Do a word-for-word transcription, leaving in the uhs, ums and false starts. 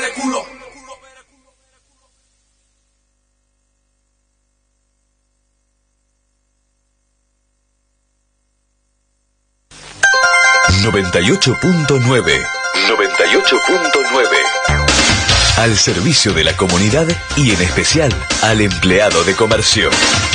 pere culo. noventa y ocho punto nueve. noventa y ocho punto nueve. Al servicio de la comunidad y en especial al empleado de comercio.